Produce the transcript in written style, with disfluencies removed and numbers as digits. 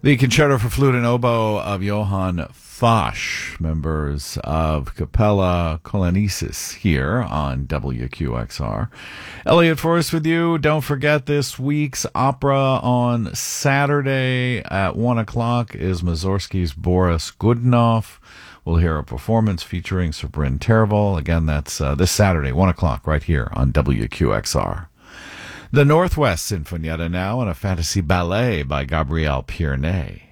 The Concerto for Flute and Oboe of Johann Foch, members of Capella Colanesis here on WQXR. Elliot Forrest with you. Don't forget this week's opera on Saturday at 1 o'clock is Mussorgsky's Boris Godunov. We'll hear a performance featuring Sir Bryn Tervel. Again, that's this Saturday, 1 o'clock, right here on WQXR. The Northwest Sinfonietta now, and a fantasy ballet by Gabrielle Pierney.